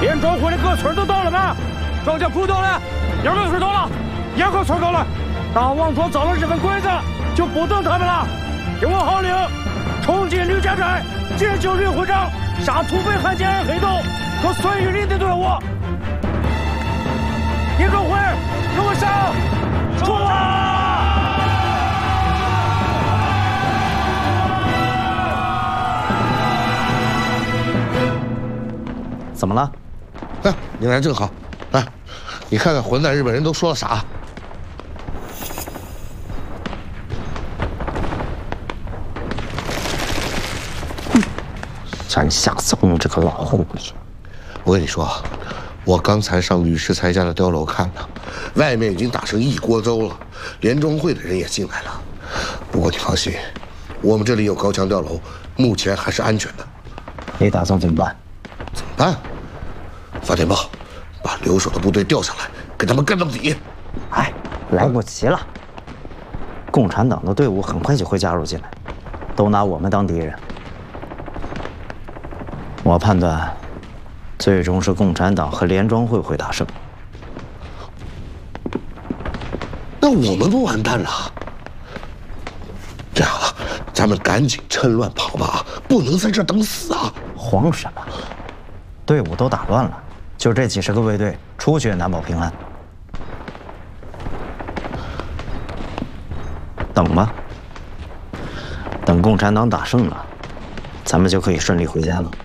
连庄会的各村都到了吗？庄稼铺到了，杨六村到了，杨口村到了。大王庄造了这份规则，就不等他们了。听我号令，冲进吕家寨，解救吕会长，杀土匪汉奸黑豆和孙玉林的队伍。叶庄会，给我上！冲啊！ 怎么了？ 哎，你来正好。来，你看看混蛋日本人都说了啥？ 斩下宗这个老后辈！ 我跟你说，我刚才上吕世才家的碉楼看了，外面已经打成一锅粥了，连庄会的人也进来了。不过你放心，我们这里有高墙碉楼，目前还是安全的。 你打算怎么办？ 怎么办？发电报，把留守的部队调上来，跟他们干到底。 哎，来不及了。共产党的队伍很快就会加入进来，都拿我们当敌人。我判断，最终是共产党和联庄会大胜。 那我们不完蛋了？这样了，咱们赶紧趁乱跑吧，不能在这儿等死啊！ 慌什么？队伍都打乱了，就这几十个卫队，出去也难保平安。等吧，等共产党打胜了，咱们就可以顺利回家了。